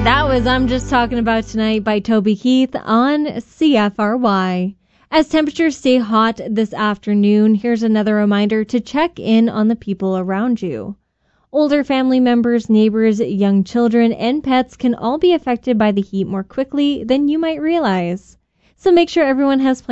That was I'm Just Talking About Tonight by Toby Keith on CFRY. As temperatures stay hot this afternoon, here's another reminder to check in on the people around you. Older family members, neighbors, young children, and pets can all be affected by the heat more quickly than you might realize. So make sure everyone has plenty